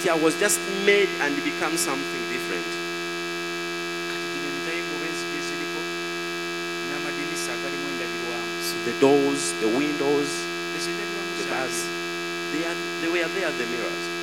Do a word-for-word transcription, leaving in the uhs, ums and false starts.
I was just made and become something different. So the doors, the windows, the bars, they, are, they were there, the mirrors.